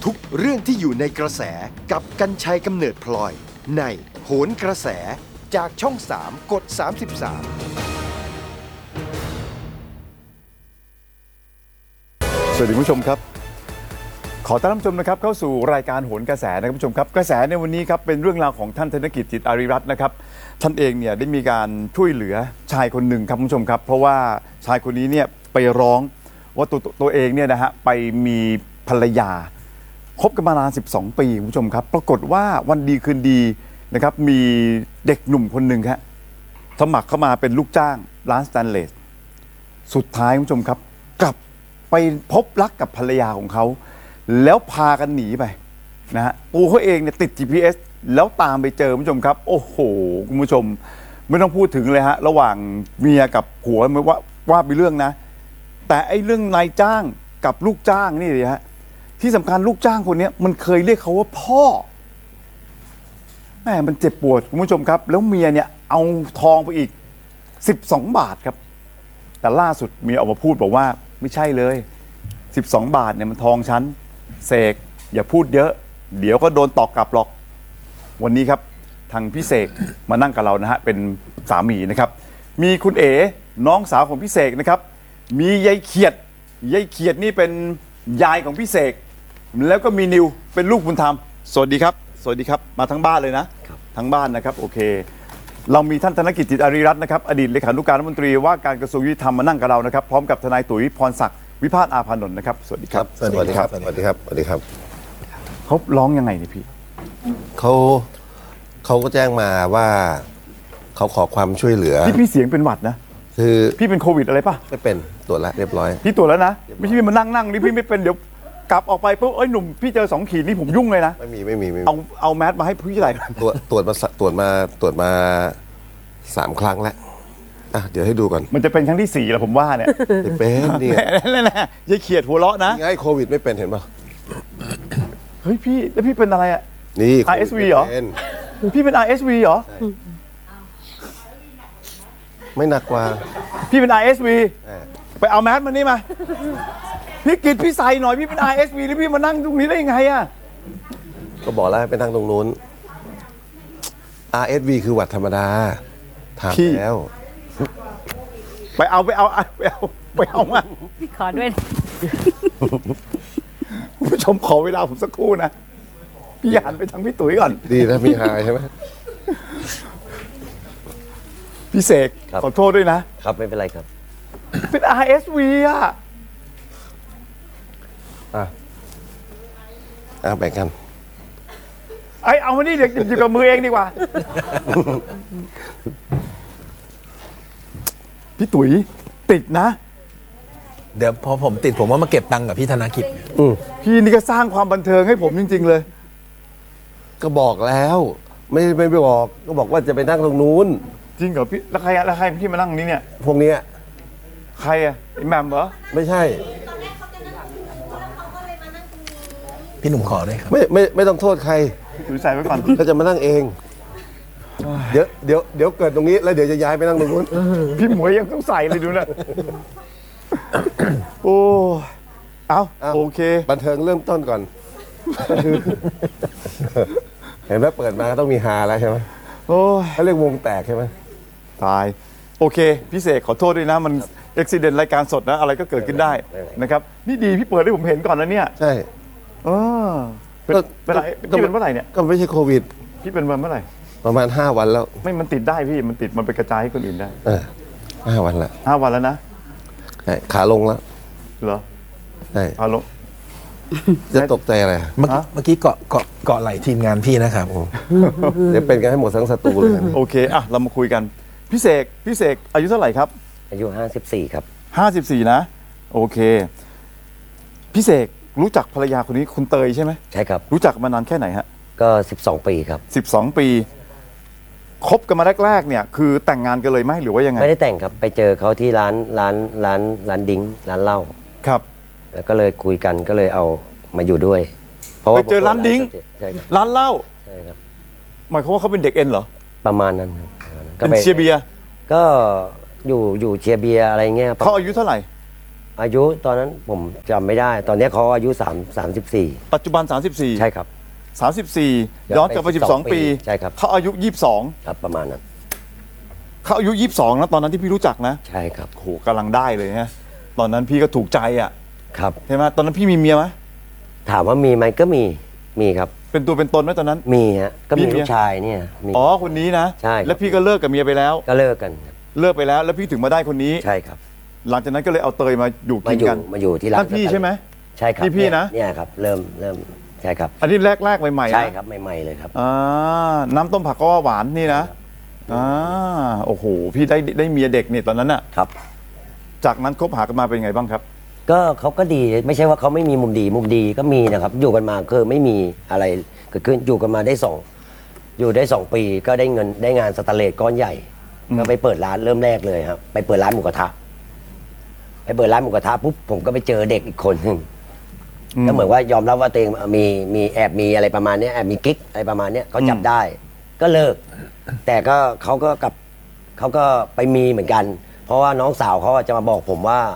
ทุกเรื่องที่อยู่ในกระแสกับกรรชัยกำเนิดพลอยในโหนกระแสจากช่อง3กด33 สวัสดีคุณผู้ชมครับขอต้อนรับผู้ชมนะครับเข้าสู่รายการโหนกระแสนะครับผู้ชมครับกระแสในวันนี้ครับเป็นเรื่องราวของท่านธนกิจจิตอารีรัตน์นะครับท่านเองเนี่ยได้มีการช่วยเหลือชายคนหนึ่งครับคุณผู้ชมครับเพราะว่าชายคนนี้เนี่ยไปร้องว่าตัวเองเนี่ยนะฮะไปมีภรรยาคบกันมานาน12 ปีคุณผู้ชมครับปรากฏว่าวันดีคืนดีนะครับมีเด็กหนุ่มคนหนึ่งครับสมัครเข้ามาเป็นลูกจ้างร้านสแตนเลสสุดท้ายคุณผู้ชมครับกลับไปพบรักกับภรรยาของเขาแล้วพากันหนีไปนะฮะตัวเขาเองเนี่ยติด GPS แล้วตามไปเจอคุณผู้ชมครับโอ้โหคุณผู้ชมไม่ต้องพูดถึงเลยฮะระหว่างเมียกับผัวไม่ว่าไปเรื่องนะแต่ไอ้เรื่องนายจ้างกับลูกจ้างนี่เลยฮะที่สำคัญลูกจ้างคนนี้มันเคยเรียกเขาว่าพ่อแม่มันเจ็บปวดคุณผู้ชมครับแล้วเมียเนี่ยเอาทองไปอีก12 บาทครับแต่ล่าสุดเมียออกมาพูดบอกว่าไม่ใช่เลย12 บาทเนี่ยมันทองฉันเสกอย่าพูดเยอะเดี๋ยวก็โดนตอกกลับหรอกวันนี้ครับทางพี่เสกมานั่งกับเรานะฮะเป็นสามีนะครับมีคุณเอ๋น้องสาวของพี่เสกนะครับมียายเขียดนี่เป็นยายของพี่เสกแล้วก็มีนิวเป็นลูกบุญธรรมสวัสดีครับสวัสดีครับมาทั้งบ้านเลยนะทั้งบ้านนะครับโอเคเรามีท่านธนกิจจิตอารีรัตน์นะครับอดีตเลขานุการรัฐมนตรีว่าการกระทรวงยุติธรรมมานั่งกับเรานะครับพร้อมกับทนายตุ๋ยพรศักดิ์วิพาทอาภานนท์นะครับสวัสดีครับสวัสดีครับสวัสดีครับสวัสดีครับเขาร้องยังไงนี่พี่เขาก็แจ้งมาว่าเขาขอความช่วยเหลือพี่เสียงเป็นหวัดนะคือพี่เป็นโควิดอะไรป่ะไม่เป็นตรวจแล้วเรียบร้อยพี่ตรวจแล้วนะไม่ใช่พี่มานั่งนี่พี่ไม่เป็นเดี๋ยวกลับออกไปปุ๊บหนุ่มพี่เจอ2 ขีดนี่ผมยุ่งเลยนะไม่มีเอาแมสมาให้พี่ไหนตรวจมา3 ครั้งแล้วเดี๋ยวให้ดูก่อนมันจะเป็นครั้งที่4แล้วผมว่าเนี่ยเป็นนี่นั่นแหละยายเขียดหัวเราะนะไงโควิดไม่เป็นเห็นป่ะเฮ้ยพี่แล้วพี่เป็นอะไรอ่ะนี่ RSV เหรอพี่เป็น RSV เหรอไม่หนักกว่าพี่เป็น RSV ไปเอาแมสมานี่มาพี่กิตพี่ใส่หน่อยพี่เป็น RSV แล้วพี่มานั่งตรงนี้ได้ยังไงอ่ะก็บอกแล้วไปนั่งตรงนู้น RSV คือหวัดธรรมดาถามแล้วไปเอามาขอด้วยคุณผู้ชมขอเวลาผมสักครู่นะพี่หันไปทางพี่ตุ๋ยก่อนดีนะมีหายใช่ไหมพี่เสกขอโทษด้วยนะครับไม่เป็นไรครับเป็น RSV อ่ะแบ่งกันเอามานี่เดี๋ยวหยิบกับมือเองดีกว่าพี่ตุ๋ยติดนะเดี๋ยวพอผมติดผมว่ามาเก็บตังค์กับพี่ธนกิจพี่นี่ก็สร้างความบันเทิงให้ผมจริงๆเลยก็บอกแล้วไม่บอกก็บอกว่าจะไปนั่งตรงนู้นจริงเหรอพี่แล้วใครพี่มานั่งนี้เนี่ยพวกนี้ใครอะไอ้แมมเหรอไม่ใช่พี่หนุ่มขอเลยครับไม่ต้องโทษใครถือใส่ไว้ก่อนเขาจะมานั่งเองเดี๋ยวเกิดตรงนี้แล้วเดี๋ยวจะย้ายไปนั่งตรงนู้นพี่หมวยยังต้องใส่เลยดูนะโอ้โอเคบันเทิงเริ่มต้นก่อนเห็นไหมเปิดมาต้องมีฮาแล้วใช่ไหมโอ้เขาเรียกวงแตกใช่ไหมตายโอเคพี่เสกขอโทษด้วยนะมันอุบัติเหตุรายการสดนะอะไรก็เกิดขึ้นได้นะครับนี่ดีพี่เปิดให้ผมเห็นก่อนนะเนี่ยใช่เป็นไรพี่เป็นเมื่อไหร่เนี่ยก็ไม่ใช่โควิดพี่เป็นวันเมื่อไหร่ประมาณ5 วันแล้วไม่มันติดได้พี่มันติดมันไปกระจายให้คนอื่นได้ 5 วันแล้ว 5 วันแล้วนะขาลงแล้วเหรอใช่ขาลงจะตกใจอะไรเมื่อกี้เกาะไหลทีมงานพี่นะครับเดี๋ยวเป็นกันให้หมดทั้งสตูเลยโอเคเรามาคุยกันพี่เสกอายุเท่าไหร่ครับอายุ54ครับ 54นะโอเคพี่เสกรู้จักภรรยาคนนี้คุณเตยใช่ไหมใช่ครับรู้จักมานานแค่ไหนฮะก็12 ปีครับ 12 ปีคบกันมาแรกๆเนี่ยคือแต่งงานกันเลยไหมหรือว่ายังไงไม่ได้แต่งครับไปเจอเขาที่ร้านดิ้งร้านเหล้าครับแล้วก็เลยคุยกันก็เลยเอามาอยู่ด้วยเพราะว่าไปเจอร้านดิ้งร้านเหล้าใช่ครับหมายความว่าเขาเป็นเด็กเอ็นเหรอประมาณนั้นเป็นเชียร์เบียร์ก็อยู่เชียร์เบียร์อะไรเงี้ยเขาอายุเท่าไหร่อายุตอนนั้นผมจำไม่ได้ ตอนนี้เขาอายุ34 ปัจจุบัน 34 ใช่ครับ 34ย้อนกลับไป12 ปีใช่ครับเขาอายุ 22 ครับประมาณนั้นเขาอายุ 22นะตอนนั้นที่พี่รู้จักนะใช่ครับโหกำลังได้เลยฮะตอนนั้นพี่ก็ถูกใจอ่ะครับใช่ไหมตอนนั้นพี่มีเมียไหมถามว่ามีไหมก็มีครับเป็นตัวเป็นตนไหมตอนนั้นมีฮะก็มีมีเมียลูกชายเนี่ยมีอ๋อคนนี้นะใช่ครับแล้วพี่ก็เลิกกับเมียไปแล้วก็เลิกกันครับเลิกไปแล้วแล้วพี่ถึงมาได้คนนี้ใช่ครับหลังจากนั้นก็เลยเอาเตยมาอยู่มากินอยู่กันมาอยู่ที่ร้านนั่นพี่ใช่ไหมใช่ครับนี่พี่นะเนี่ยครับเริ่มใช่ครับอันนี้แรกใหม่ๆนะใช่ครับใหม่ๆเลยครับอ่าน้ำต้มผักก็ว่าหวานนี่นะอ่าโอ้โหพี่ได้เมียเด็กนี่ตอนนั้นน่ะครับจากนั้นคบหากันมาเป็นไงบ้างครับก็เขาก็ดีไม่ใช่ว่าเขาไม่มีมุมดีก็มีนะครับ อยู่กันมาคือไม่มีอะไรเกิดขึ้นอยู่กันมาได้อยู่ได้ 2 ปีก็ได้เงินได้งานสแตนเลสก้อนใหญ่ก็ไปเปิดร้านเริ่มแรกเลยครับ ไปเปิดร้านหมูกระทะไปเปิดร้านหมูกระทะปุ๊บผมก็ไปเจอเด็กอีกคนหนึ่งก็เหมือนว่ายอมรับว่าตัวเองมีแอบมีอะไรประมาณเนี้ยแอบมีกิ๊กอะไรประมาณเนี้ยเขาจับได้ ก็เลิก แต่ก็เขาก็ไปมีเหมือนกัน เพราะว่าน้องสาวเขาอะจะมาบอกผมว่า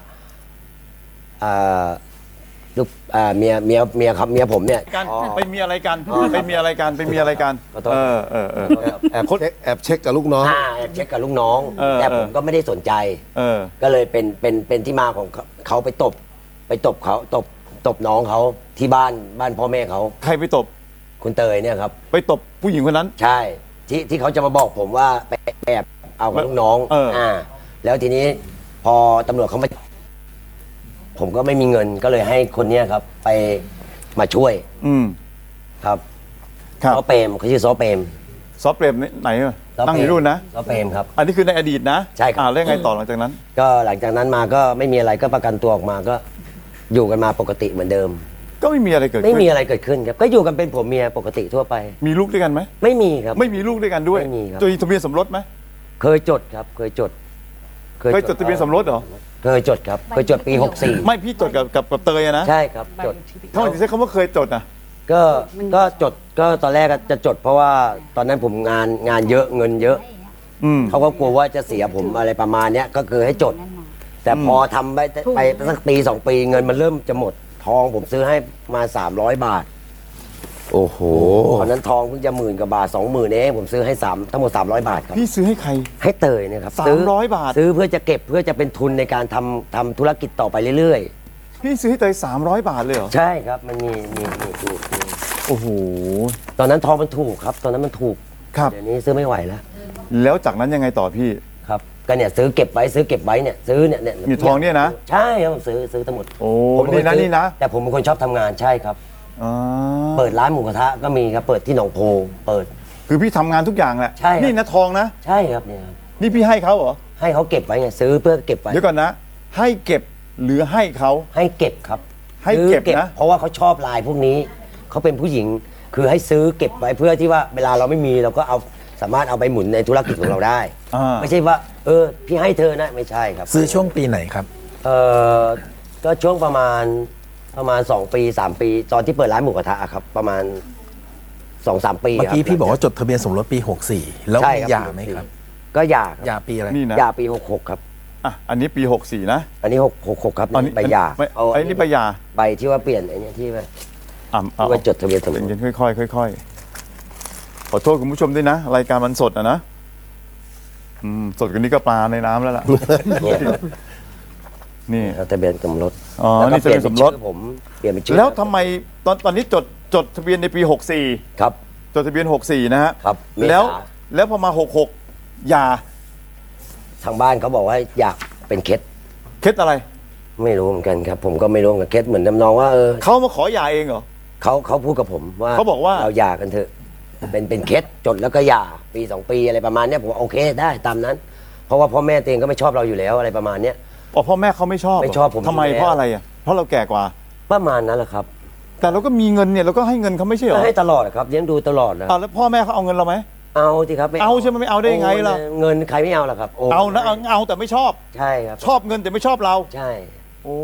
ลูกเมียครับเมียผมเนี่ยกันไปมีอะไรกันไปมีอะไรกันไปมีอะไรกันขอโทษแอบเช็คกับลูกน้องเช็คกับลูกน้อง แต่ผมก็ไม่ได้สนใจเออก็เลยเป็นที่มาของเขาไปตบเขาตบน้องเขาที่บ้านพ่อแม่เขาใครไปตบคุณเตยเนี่ยครับไปตบผู้หญิงคนนั้นใช่ที่เขาจะมาบอกผมว่าไปแอบเอากับลูกน้อง แล้วทีนี้พอตำรวจเขาผมก็ไม่มีเงินก็เลยให้คนเนี้ยครับ ไปมาช่วยอืมครับครับซอเปรมเขาชื่อซอเปรมซอฟเปรมไหนอะซอตั้งเปรอมยู่รุ่นนะซอเปรมครับอันนี้คือในอดีตนะใช่ครับแล้วยังไงต่อหลังจากนั้นก็หลังจากนั้นมาก็ไม่มีอะไรก็ประกันตัวออกมาก็อยู่กันมาปกติเหมือนเดิมก็ไม่มีอะไรเกิดไม่ขึ้นมีอะไรเกิดขึ้นครับก็อยู่กันเป็นผัวเมียปกติทั่วไปมีลูกด้วยกันไหมไม่มีครับไม่มีลูกด้วยกันด้วยไม่มีครับจดทะเบียนสมรสไหมเคยจดครับเคยจดเคยจดทะเบียนสมรสเหรอเคยจดครับเคยจดปีไม่พี่จดกับเตยอะนะ 64ใช่ครับจดทำไมถึงใช้คำว่าเคยจดอ่ะก็จดก็ตอนแรกจะจด เพราะว่าตอนนั้นผมงานเยอะเงินเยอะอืมเขาก็กลัวว่าจะเสียผมอะไรประมาณเนี้ยก็คือให้จด แต่พอทำไปสักปี 2 ปีเงินมันเริ่มจะหมดทองผมซื้อให้มา300 บาทโอ้โหตอนนั้นทองเพิ่งจะ10,000 กว่าบาท 20,000เองผมซื้อให้ทั้งหมด300 บาทครับพี่ซื้อให้ใครให้เตยเนี่ยครับ 300 บาทซื้อเพื่อจะเก็บเพื่อจะเป็นทุนในการทำธุรกิจต่อไปเรื่อยพี่ซื้อให้เตย300 บาทเลยเหรอๆ ใช่ครับมันมีโอ้โหตอนนั้นทองมันถูกครับ ตอนนั้นมันถูกครับเดี๋ยวนี้ซื้อไม่ไหวแล้วแล้วจากนั้นยังไงต่อพี่ครับก็เนี่ยซื้อเก็บไว้เนี่ยซื้อเนี่ยมีทองเนี่ยนะใช่ครับผมซื้อทั้งหมดโอ้ผมเป็คนี่นะซื้อนี่นะแต่ผมเป็นคนชอบทำงานใช่ครับอ่าเปิดร้านหมูกระทะก็มีครับเปิดที่หนองโพเปิดคือพี่ทำงานทุกอย่างแหละใช่ครับนี่นะทองนะใช่ครับเนี่ยครับนี่พี่ให้เขาเหรอให้เขาเก็บไว้ไงซื้อเพื่อเก็บไว้เดี๋ยวก่อนนะ ให้เก็บหรือให้เขาให้เก็บครับให้เก็บซื้อนะเพราะว่าเขาชอบลายพวกนี้เขาเป็นผู้หญิงคือให้ซื้อเก็บไว้เพื่อที่ว่าเวลาเราไม่มีเราก็เอาสามารถเอาไปหมุนในธุรกิจของเราได้อ่าไม่ใช่ว่าพี่ให้เธอนะไม่ใช่ครับซื้อช่วงปีไหนครับก็ช่วงประมาณ2 ปี 3 ปีตอนที่เปิดร้านหมูกระทะครับประมาณ 2-3 ปีเมื่อกี้ครับพี่บอกว่าจดทะเบียนสมรสปี 64 แล้วใช่มีครับหย่าไหมครับก็หย่าครับหย่าปีอะไรนี่นะหย่าปี 66 ครับอ่ะอันนี้ปี 64 นะอันนี้66ครับอันนี้ใบหย่าไม่ไอ้นี่ใบหย่าใบที่ว่าเปลี่ยนไอ้เนี่ยที่ว่าเอาที่ว่าจดทะเบียนสมรสเย็นๆค่อยๆค่อยๆขอโทษคุณผู้ชมด้วยนะ รายการมันสดนะสดกว่านี้ก็ปลาในน้ำแล้วล่ะเนี่ยครับนี่แล้วทะเบียนสมรสอ๋อแล้วก็นี่ทะเบียนสมรสผมเปลี่ยนเป็นชื่อแล้วทำไมตอนนี้จดทะเบียนในปี 64 ครับจดทะเบียน 64 นะฮะครับเมษาแล้วพอมา 66หย่าทางบ้านเขาบอกว่าอยากเป็นเคสเคล็ดอะไรไม่รู้เหมือนกันครับ ผมก็ไม่รู้เหมือนกันเคสเหมือนทำนองว่าเขามาขอหย่าเองเหรอเขาพูดกับผมว่าเขาบอกว่าเราหย่ากันเถอะเป็นเคสจดแล้วก็หย่าปี 2 ปีอะไรประมาณเนี้ยผมว่าโอเคได้ตามนั้น เพราะว่าพ่อแม่ตัวเองก็ไม่ชอบเราอยู่แล้วอะไรประมาณเนี้ยอ๋อพ่อแม่เขาไม่ชอบเหรไม่ชอบผมทำไมอยู่แล้วเพราะอะไรอ่ะเพราะเราแก่กว่าประมาณนั้นแหละครับแต่เราก็มีเงินเนี่ยเราก็ให้เงินเขาไม่ใช่เหรก็อให้ตลอดครับเลี้ยงดูตลอดนะแล้วพ่อแม่เขาเอาเงินเราไหมเอาสิครับเอาใช่ไหมไม่เอาได้ยังไงล่ะเงินใครไม่เอาล่ะครับโเอานะเอาแต่ไม่ชอบใช่ครับชอบเงินแต่ไม่ชอบเราใช่โอ้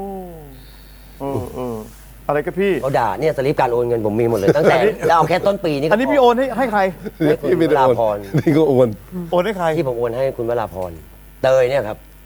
อะไรก็พี่เขาด่าเนี่ยสลิปการโอนเงินผมมีหมดเลยตั้งแต่แล้วเอาแค่ต้นปีนี้ก็อันนี้พี่โอนให้ใครให้คุณวราพรนี่ก็โอนโอนให้ใครที่ผมโอนให้คุณวราพรเตยเนี่ยครับ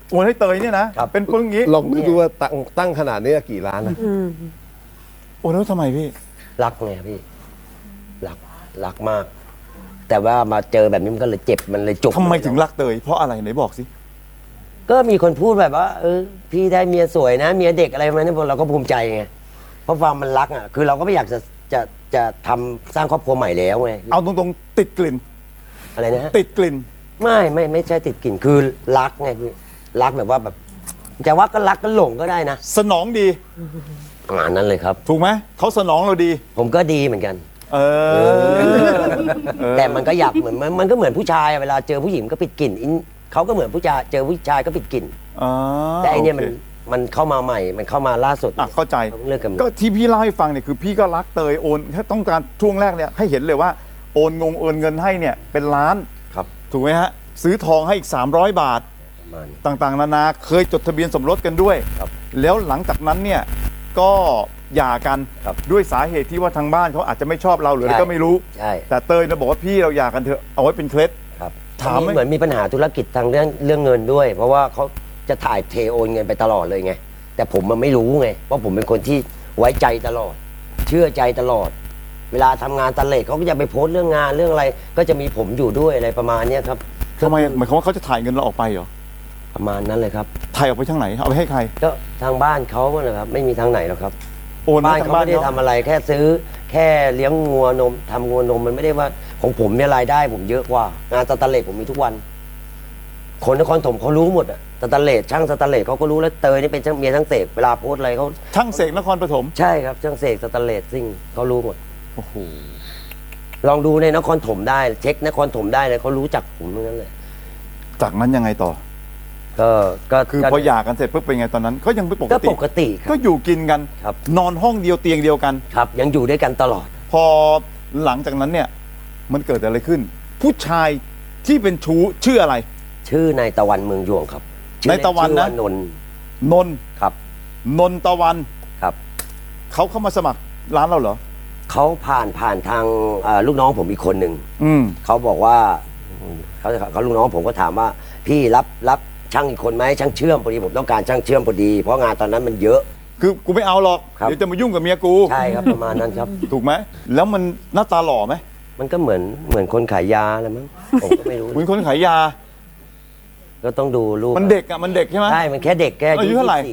โอนให้เตยเนี่ยนะครับ เป็นปึ้งอย่างงี้ลองนึกดูว่าตั้งขนาดนี้กี่ล้านนะโอนแล้วทำไมพี่รักไงพี่รักมาก แต่ว่ามาเจอแบบนี้มันก็เลยเจ็บมันเลยจุกทำไมถึงรักเตยเพราะอะไรไหนบอกสิก็มีคนพูดแบบว่าพี่ได้เมียสวยนะเมียเด็กอะไรประมาณนี้เราก็ภูมิใจไงเพราะความมันรักอ่ะคือเราก็ไม่อยากจะทำสร้างครอบครัวใหม่แล้วไงเอาตรงๆติดกลิ่นอะไรนะฮะติดกลิ่นไม่ใช่ติดกลิ่นคือรักไงพี่รักแบบว่าแบบจะว่าก็รักก็หลงก็ได้นะสนองดีประมาณนั้นเลยครับถูกไหมเขาสนองเราดีผมก็ดีเหมือนกันเออแต่มันก็อยากเหมือนมันก็เหมือนผู้ชายเวลาเจอผู้หญิงก็ปิดกลิ่นเขาก็เหมือนผู้ชายเจอผู้ชายก็ปิดกลิ่นอ๋อแต่ไอเนี่ยโคมันเข้ามาใหม่มันเข้ามาล่าสุดอ่ะเข้าใจเลิกกันก็ที่พี่เล่าให้ฟังเนี่ยคือพี่ก็รักเตยโอนถ้าต้องการช่วงแรกเนี่ยให้เห็นเลยว่าโอนเงินให้เนี่ยเป็นล้านครับถูกไหมฮะซื้อทองให้อีก300 บาทประมาณนี้ต่างๆนานาเคยจดทะเบียนสมรสกันด้วยครับแล้วหลังจากนั้นเนี่ยก็หย่ากันครับด้วยสาเหตุที่ว่าทางบ้านเขาอาจจะไม่ชอบเราหรืออะไรก็ไม่รู้ใช่แต่เตยเนี่ยบอกว่าพี่เราหย่ากันเถอะเอาไว้เป็นเคล็ดครับถามไหมเหมือนมีปัญหาธุรกิจทางเรื่องเงินด้วย เพราะว่าเขาจะถ่ายเทโอนเงินไปตลอดเลยไงแต่ผมมันไม่รู้ไงเพราะผมเป็นคนที่ไว้ใจตลอด เชื่อใจตลอด เวลาทำงานตะเลทเขาก็จะไปโพสต์เรื่องงานเรื่องอะไร ก็จะมีผมอยู่ด้วยอะไรประมาณเนี้ยครับทำไมหมายความว่าเขาจะถ่ายเงินเราออกไปเหรอประมาณนั้นเลยครับถ่ายออกไปทางไหนเอาไปให้ใครก็ทางบ้านเขานะครับไม่มีทางไหนหรอกครับโอนให้บ้านทางเขาบ้านไม่ได้เขาทำอะไรแค่ซื้อแค่เลี้ยงงัวนมทำงัวนมมันไม่ได้ว่าของผมเนี่ยรายได้ผมเยอะกว่างานสแตนเลสผมมีทุกวัน คนนครถมเขารู้หมดอะสแตนเลสช่างสแตนเลสเขาก็รู้แล้วเตยนี่เป็นช่างเมียช่างเสกเวลาโพสต์อะไรเขาช่างเสกนครปฐมใช่ครับช่างเสกสแตนเลสซิ่งเขารู้หมดโอ้โหลองดูในนครถมได้เช็คนครถมได้เลยเขารู้จักผมทั้งนั้นเลยจากนั้นยังไงต่อก็คือพอหย่ากันเสร็จปุ๊บเป็นไงตอนนั้นก็ยังไม่ปกก็ติปกติครัก็บอยู่กินกันครับนอนห้องเดียวเตียงเดียวกันครับยังอยู่ด้วยกันตลอดพอหลังจากนั้นเนี่ยมันเกิดอะไรขึ้น ผู้ชายที่เป็นชู้ชื่ออะไรชื่อนายตะวันเมืองยวงครับชื่อนายตะวันนะชื่อานนท์นนท์ครับนนตะวันครับเขาเข้ามาสมัครร้านเราเหรอเขาผ่านทางลูกน้องผมอีกคนหนึ่งอืมเขาบอกว่าเขาลูกน้องผมก็ถามว่าพี่รับช่างอีกคนไหมช่างเชื่อมพอดีผมต้องการช่างเชื่อมพอดีเพราะงานตอนนั้นมันเยอะคือกูไม่เอาหรอกครับเดี๋ยวจะมายุ่งกับเมียกูใช่ครับประมาณนั้นครับถูกไหมแล้วมันหน้าตาหล่อไหมมันก็เหมือนคนขายยาอะไรมั้งผมก็ไม่รู้เหมือนคนขายยาก็ต้องดูรูปมันเด็กอ่ะมันเด็กใช่ไหมใช่มันแค่เด็กแค่อายุเท่าไหร่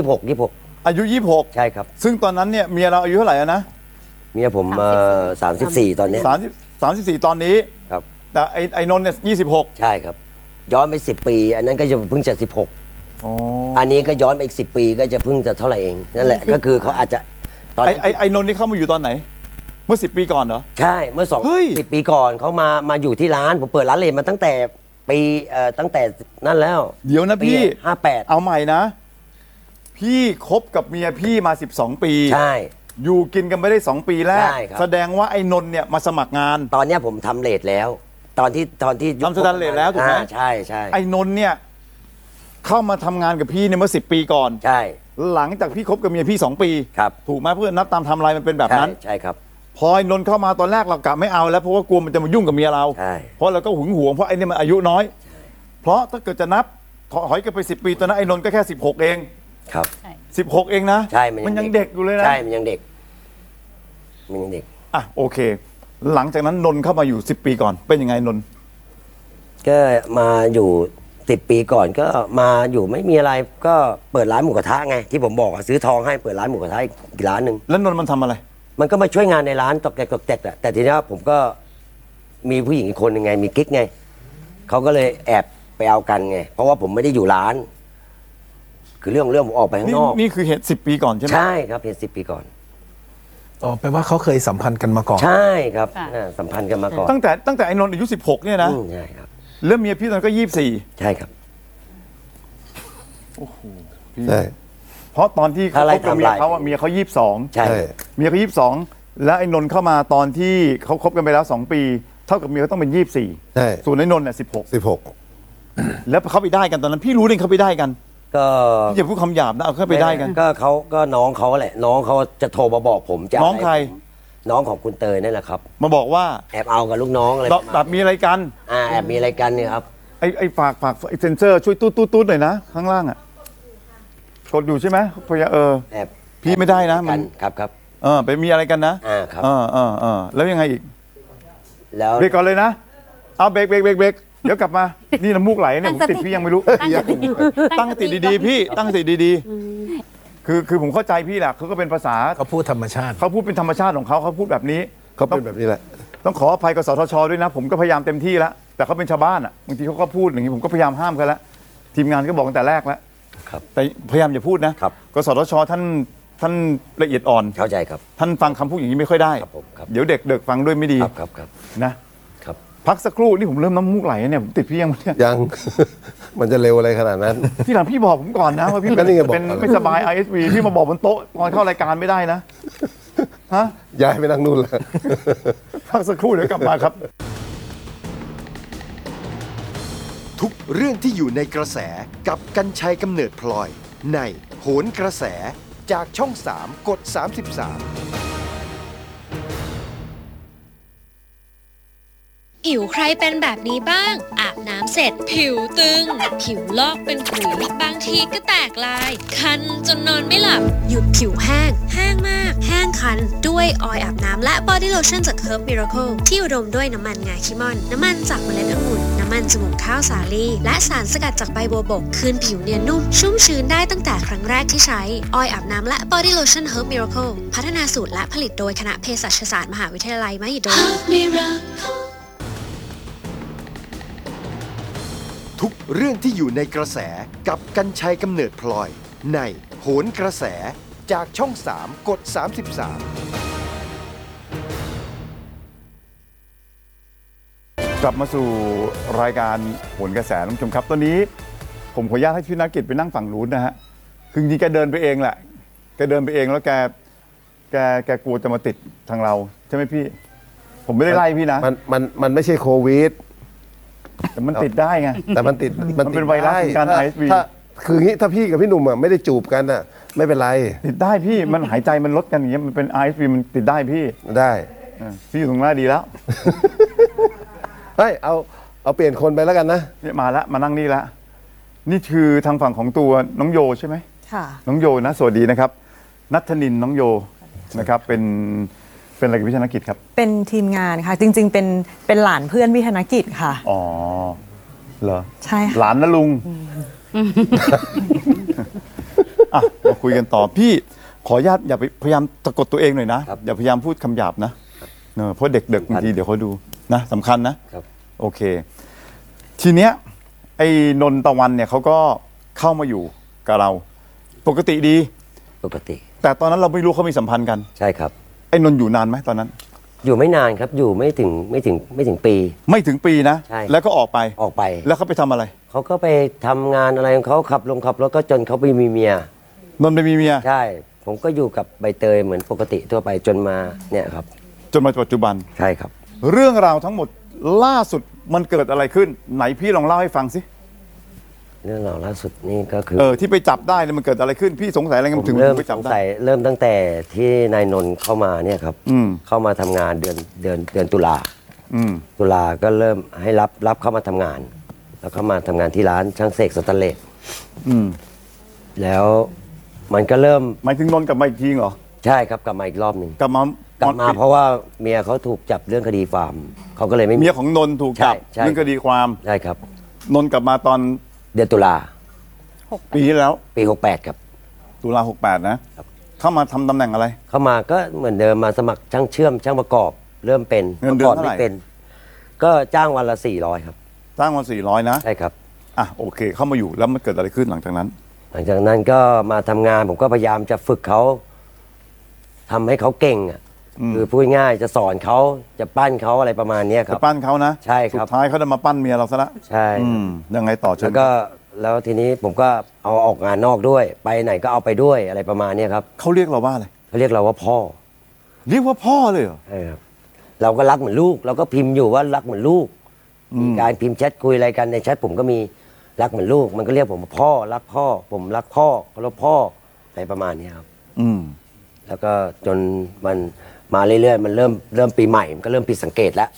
26 อายุใช่ครับ 26ซึ่งตอนนั้นเนี่ยเมียเราอายุเท่าไหร่อะนะเมียผม34ตอนเนี้ย 34ตอนนี้ครับแต่ไอ้นนท์เนี่ย26 ใช่ครับ ย้อนไป10 ปี อันนั้นก็จะเพิ่งจะ16 อ๋ออันนี้ก็ย้อนไปอีก10 ปีก็จะเพิ่งจะเท่าไหร่เองนั่นแหละก็คือเขาอาจจะตอนนั้นไอ้นนท์นี่เข้ามาอยู่ตอนไหน เมื่อ10 ปีก่อนเหรอใช่เมื่อเฮ้ย 10 ปีก่อนเขามาอยู่ที่ร้านผมเปิดร้านเลนมาตั้งแต่ปีตั้งแต่นั่นแล้วเดี๋ยวนะพี่ปี58 เอาใหม่นะ พี่คบกับเมียพี่มา12 ปีใช่อยู่กินกันไม่ได้2 ปีแรกใช่ครับแสดงว่าไอ้นนท์เนี่ยมาสมัครงานตอนเนี้ยผมทำเลทแล้ว ตอนที่ทำสแตนเลสแล้วถูกไหมใช่ใช่ไอ้นนท์เนี่ยเข้ามาทำงานกับพี่เนี่ยเมื่อ10 ปีก่อนใช่หลังจากพี่คบกับเมียพี่2 ปีครับถูกไหมเพื่อนนับตามไทม์ไลน์มันเป็นแบบนั้นใช่ครับพอไอ้นนท์เข้ามาตอนแรกเรากะไม่เอาแล้วเพราะว่ากลัวมันจะมายุ่งกับเมียเราใช่เพราะเราก็หึงหวงเพราะไอ้เนี่ยมันอายุน้อย เพราะถ้าเกิดจะนับถอยกันไป10 ปีตอนนั้นไอ้นนท์ก็แค่16เองครับ 16เองนะใช่มันยังเด็กอยู่เลยนะใช่มันยังเด็กอ่ะโอเค หลังจากนั้นนนท์เข้ามาอยู่10 ปีก่อนเป็นยังไงนนท์ก็มาอยู่10 ปีก่อนก็มาอยู่ไม่มีอะไรก็เปิดร้านหมูกระทะไงที่ผมบอกอะซื้อทองให้เปิดร้านหมูกระทะอีกร้านหนึ่งแล้วนนท์มันทำอะไรมันก็มาช่วยงานในร้านตอกแตกแหละแต่ทีนี้ผมก็มีผู้หญิงอีกคนยังไงมีกิ๊กไงเขาก็เลยแอบไปเอากันไงเพราะว่าผมไม่ได้อยู่ร้าน คือเรื่องผมออกไปข้างนอกนี่คือเหตุ10 ปีก่อนใช่ไหมใช่ครับเพียง10 ปีก่อนอ๋อแปลว่าเขาเคยสัมพันธ์กันมาก่อนใช่ครับค่ะสัมพันธ์กันมาก่อนตั้งแต่ไอ้นนท์อายุ16เนี่ยนะใช่ครับแล้วเมียพี่ตอนนนก็24 ใช่ครับใช่เพราะตอนที่เขาอะไรคบกับเมียทำลายเขาอะเมียเขา22 ใช่ใช่เมียเขา22แล้วไอ้นนท์เข้ามาตอนที่เขาคบกันไปแล้ว2 ปี เท่ากับเมียเขาต้องเป็น24 ใช่ส่วนไอ้นนท์เนี่ย16 16 แล้วเขาไปได้กันตอนนั้นพี่รู้เลยเขาไปได้กันก็พี่อย่าพูดคำหยาบนะเอาเขาไปได้กันก็น้องเขาแหละน้องเขาจะโทรมาบอกผมจะน้องใครน้องของคุณเตยนั่นแหละครับมาบอกว่าแอบเอากับลูกน้องอะไรแบบมีอะไรกันแอบมีอะไรกันเนี่ยครับไอ้ฝากไอ้เซนเซอร์ช่วยตู้หน่อยนะข้างล่างอ่ะกดอยู่ใช่ไหมพยาแอบพี่ไม่ได้นะมันครับไปมีอะไรกันนะครับแล้วยังไงอีกแล้วเบรกก่อนเลยนะเอาเบรกเดี๋ยวกลับมานี่น้ำมูกไหลเนี่ยผมติดพี่ยังไม่รู้ ตั้งสติดีๆพี่ตั้งสติดีๆคือผมเข้าใจพี่แหละเขาก็เป็นภาษาเขาพูดธรรมชาติเขาพูดเป็นธรรมชาติของเขาพูดแบบนี้เขาเป็นแบบนี้แหละต้องขออภัยกับสทชด้วยนะผมก็พยายามเต็มที่แล้วแต่เขาเป็นชาวบ้านอ่ะบางทีเขาก็พูดอย่างนี้ผมก็พยายามห้ามเขาแล้วทีมงานก็บอกตั้งแต่แรกแล้วครับแต่พยายามอย่าพูดนะครับกสทชท่านละเอียดอ่อนเข้าใจครับท่านฟังคำพูดอย่างนี้ไม่ค่อยได้ครับผมครับเดี๋ยวเด็กฟังด้วยไม่ดีครับนะครับ พักสักครู่นี่ผมเริ่มน้ำมูกไหลเนี่ยผมติดพี่ยังเนี่ยยัง มันจะเร็วอะไรขนาดนั้นที่หลังพี่บอกผมก่อนนะว่าพี่ก็นี่ไงบอกเป็นไม่สบาย ISV พี่มาบอกบนโต๊ะตอนเข้ารายการไม่ได้นะฮะย้ายไปนั่งนู่นเลยพักสักครู่เดี๋ยวกลับมาครับทุกเรื่องที่อยู่ในกระแสกับกัญชัยกำเนิดพลอย ในโหนกระแสจากช่อง 3 กด 33 ผิวใครเป็นแบบนี้บ้าง อาบน้ำเสร็จผิวตึง ผิวลอกเป็นขุยบางทีก็แตกลาย คันจนนอนไม่หลับ หยุดผิวแห้ง แห้งมาก แห้งคัน ด้วยออยล์อาบน้ำและบอดี้โลชั่นจาก Herb Miracle ที่อุดมด้วยน้ำมันงาคิมอน น้ำมันจากเมล็ดองุ่น น้ำมันจมูกข้าวสาลีและสารสกัดจากใบบัวบก คืนผิวเนียนนุ่ม ชุ่มชื้นได้ตั้งแต่ครั้งแรกที่ใช้ ออยล์อาบน้ำและบอดี้โลชั่น Herb Miracle พัฒนาสูตรและผลิตโดยคณะเภสัชศาสตร์มหาวิทยาลัยมหิดลทุกเรื่องที่อยู่ในกระแสกับกัญชัยกำเนิดพลอย ในโหนกระแสจากช่อง 3 กด 33 กลับมาสู่รายการโหนกระแสท่านผู้ชมครับตอนนี้ผมขออนุญาตให้พี่นักกิจไปนั่งฝั่งนู้นนะฮะคือจริงๆแกเดินไปเองแหละแกเดินไปเองแล้วแกกลัวจะมาติดทางเราใช่ไหมพี่ ผมไม่ได้ไล่พี่นะมันไม่ใช่โควิดแต่มันติดได้ไงแต่มันติดมันเป็นไวรัสของการถ้ ISV ถ้าคืองี้ถ้าพี่กับพี่หนุ่มอะไม่ได้จูบกันอะไม่เป็นไรติดได้พี่มันหายใจมันลดกันอย่างเงี้ยมันเป็น ISV มันติดได้พี่ได้พี่อยู่ตรงหน้าดีแล้วเฮ้ยเอาเปลี่ยนคนไปแล้วกันนะเนี่ยมาแล้วมานั่งนี่แล้วนี่คือทางฝั่งของตัวน้องโยใช่ไหมค่ะน้องโยนะสวัสดีนะครับณัฐนินน้องโยนะครับเป็นอะไรกับพี่ธนกิจครับเป็นทีมงานค่ะ จริง ๆ เป็นหลานเพื่อนพี่ธนกิจค่ะอ๋อเหรอใช่ค่ะหลานนะลุงอ่ะมาคุยกันต่อพี่ขออนุญาตอย่าไปพยายามสะกดตัวเองหน่อยนะอย่าพยายามพูดคำหยาบนะเพราะเด็กๆบางทีเดี๋ยวเขาดูนะสำคัญนะครับ โอเค ทีเนี้ยไอ้นนตะวันเนี่ยเขาก็เข้ามาอยู่กับเราปกติดีปกติแต่ตอนนั้นเราไม่รู้เขามีสัมพันธ์กันใช่ครับไอ้นนท์อยู่นานไหมตอนนั้นอยู่ไม่นานครับอยู่ไม่ถึงปีไม่ถึงปีนะใช่แล้วก็ออกไปออกไปแล้วเขาไปทำอะไรเขาก็ไปทำงานอะไรของเขาขับรถก็จนเขาไปมีเมียนนท์ไปมีเมียใช่ ผมก็อยู่กับใบเตยเหมือนปกติทั่วไปจนมาเนี่ยครับจนมาปัจจุบันใช่ครับเรื่องราวทั้งหมดล่าสุดมันเกิดอะไรขึ้น ไหนพี่ลองเล่าให้ฟังสิเรื่องราวล่าสุดนี่ก็คือที่ไปจับได้เนี่ยมันเกิดอะไรขึ้น พี่สงสัยอะไรกันผมถึงเริ่มไปสจับงได้สัยเริ่มตั้งแต่ที่นายนนท์เข้ามาเนี่ยครับอืมเข้ามาทำงานเดือนตุลาอืมตุลาก็เริ่มให้รับเข้ามาทำงาน แล้วเข้ามาทำงานที่ร้านช่างเสกสแตนเลสอืมแล้วมันก็เริ่มหมายถึงนนท์กลับมาอีกทีเหรอใช่ครับกลับมาอีกรอบหนึ่งกลับมากลับมาเพราะว่าเมียเขาถูกจับเรื่องคดีฟาร์มเขาก็เลยไม่มีเมียของนนท์ถูกจับใช่เรื่องคดีความใช่ครับนนท์กลับมาตอนเดือนตุลาปีที่แล้วปี68ครับตุลา68นะครับ เข้ามาทำตำแหน่งอะไรเข้ามาก็เหมือนเดิมมาสมัครช่างเชื่อมช่างประกอบ เริ่มเป็นเงินเดือนก่อนเท่าไหร่ไม่เป็น ก็จ้างวันละ400ครับจ้างวัน400นะใช่ครับอ่ะโอเค เข้ามาอยู่แล้วมันเกิดอะไรขึ้นหลังจากนั้นหลังจากนั้นก็มาทำงานผมก็พยายามจะฝึกเขาทำให้เขาเก่งอ่ะอืมคือพูดง่ายจะสอนเขาจะปั้นเขาอะไรประมาณเนี้ยคจะรับปั้นเขานะใช่ครับสุดท้ายเขาจะมาปั้นเมียเราซะละใช่อืมยังไงต่อเชิแล้ญวก็แล้วทีนี้ผมก็เอาออกงานนอกด้วย ไปไหนก็เอาไปด้วยอะไรประมาณเนี้ยครับเขาเรียกเราว่าอะไรเขาเรียกเราว่าพ่อเรียกว่าพ่อเลยเหรอใช่ครับเราก็รักเหมือนลูก เราก็พิมพ์อยู่ว่ารักเหมือนลูก มีการพิมพ์แชทคุยอะไรกันในแชทผมก็มีรักเหมือนลูก มันก็เรียกผมว่าพ่อรักพ่อ ผมรักพ่อเคารพพ่ออะไรประมาณเนี้ยครับอืมแล้วก็จนมันมาเรื่อยๆมันเริ่มปีใหม่มันก็เริ่มผิดสังเกตแล้ว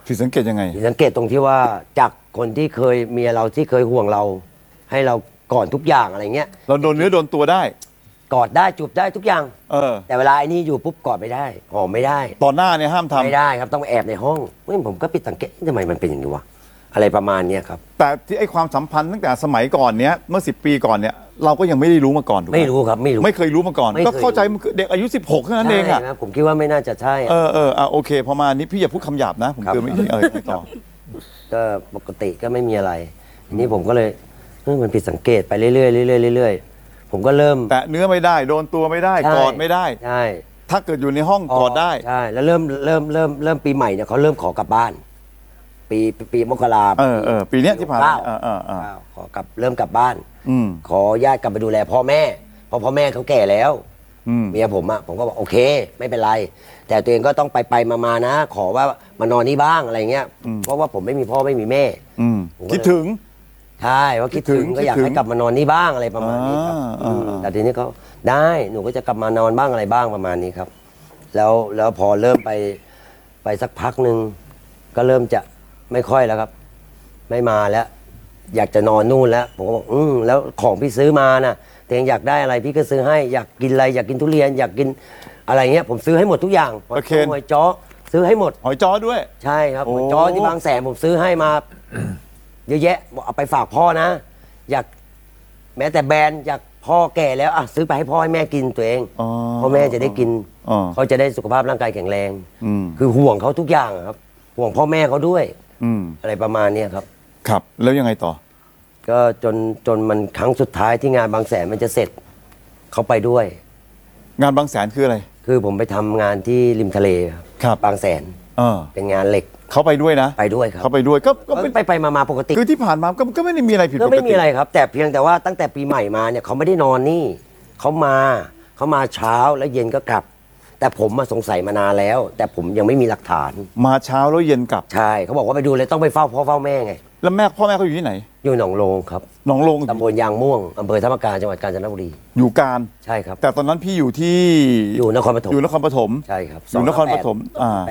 ผิดสังเกตยังไงผิดสังเกตตรงที่ว่าจากคนที่เคยเมียเราที่เคยห่วงเรา ให้เราก่อนทุกอย่างอะไรเงี้ยเราโดนเนื้อโดนตัวได้กอดได้จูบได้ทุกอย่างเออแต่เวลาไอ้นี่อยู่ปุ๊บกอดไม่ได้หอมไม่ได้ตอนหน้าเนี่ยห้ามทำไม่ได้ครับต้องแอบในห้องเฮ้ยผมก็ผิดสังเกตทำไมมันเป็นอย่างนี้วะอะไรประมาณเนี้ยครับแต่ที่ไอ้ความสัมพันธ์ตั้งแต่สมัยก่อนเนี้ยเมื่อ10 ปีก่อนเนี่ยเราก็ยังไม่ได้รู้มาก่อนถูกไหมไม่รู้ครับไม่รู้ไม่เคยรู้มาก่อนไม่เคยก็เข้าใจมันคือเด็กอายุ16เท่านั้นเองอ่ะใช่ครับผมคิดว่าไม่น่าจะใช่โอเคพอมานี้พี่อย่าพูดคำหยาบนะผมครับเตือนไม่ไม่ต่อก็ปกติก็ไม่มีอะไรทีนี้ผมก็เลยมันผิดสังเกตไปเรื่อยๆเรื่อยๆเรื่อยๆผมก็เริ่มแต่เนื้อไม่ได้โดนตัวไม่ได้ใช่กอดไม่ได้ใช่ถ้าเกิดอยู่ในห้องกอดได้ใช่แล้วเริ่มปีใหม่เนี่ยเขาเริ่มขอกลับบ้าน ปีมกราปีเนี้ยที่ผ่านมาขอกลับเริ่มกลับบ้านอืมขอญาติกลับไปดูแลพ่อแม่เพราะพ่อแม่เขาแก่แล้วอืมเมียผมอะผมก็บอกโอเค ไม่เป็นไร แต่ตัวเองก็ต้องไปมานะ ขอว่ามานอนนี่บ้างอะไรเงี้ยเพราะว่าผมไม่มีพ่อไม่มีแม่อืมผมก็เลยคิดถึงใช่ว่าคิดถึงก็อยากคิดถึงให้กลับมานอนนี่บ้างอะไรประมาณนี้ครับ แต่ทีนี้เขาได้หนูก็จะกลับมานอนบ้างอะไรบ้างประมาณนี้ครับ แล้วพอเริ่มไปสักพักหนึ่งก็เริ่มจะไม่ค่อยแล้วครับ ไม่มาแล้ว อยากจะนอนนู่นแล้วผมก็บอกแล้วของพี่ซื้อมาน่ะแต่ยังอยากได้อะไรพี่ก็ซื้อให้อยากกินอะไรอยากกินทุเรียนอยากกินอะไรเงี้ยผมซื้อให้หมดทุกอย่างหอยจ้อหอยจ้อซื้อให้หมดหอยจ้อด้วยใช่ครับโอ้หอยจ้อที่บางแสนผมซื้อให้มา เยอะแยะบอกเอาไปฝากพ่อนะ อยากแม้แต่แบรนด์อยากพ่อแก่แล้วอ่ะซื้อไปให้พ่อให้แม่กินตัวเองพ่อแม่จะได้กินอ๋อเขาจะได้สุขภาพร่างกายแข็งแรงอืมคือห่วงเขาทุกอย่างอะครับ ห่วงพ่อแม่เขาด้วยอืมอะไรประมาณเนี้ยครับครับแล้วยังไงต่อก็จนมันครั้งสุดท้ายที่งานบางแสนมันจะเสร็จเขาไปด้วยงานบางแสนคืออะไรคือผมไปทำงานที่ริมทะเลครับครับบางแสนเออเป็นงานเหล็กเขาไปด้วยนะไปด้วยครับเขาไปด้วยก็เป็นไปมาปกติคือที่ผ่านมาก็ไม่ได้มีอะไรผิดปกก็ติไม่มีอะไรครับ แต่เพียงแต่ว่าตั้งแต่ปีใหม่มาเนี่ยเขาไม่ได้นอนนี่เขามาเช้าแล้วเย็นก็กลับ แต่ผมมาสงสัยมานานแล้ว แต่ผมยังไม่มีหลักฐานมาเช้าแล้วเย็นกลับใช่เขาบอกว่าไปดูเลยต้องไปเฝ้าพ่อเฝ้าแม่ไงแล้วพ่อแม่เขาอยู่ที่ไหนอยู่หนองโลงครับหนองโลงตำบลยางม่วงอำเภอธรรมกาญจังหวัดกาญจนบุรีอยู่การใช่ครับแต่ตอนนั้นพี่อยู่ที่อยู่นครปฐมอยู่นครปฐมใช่ครับอยู่นครปฐม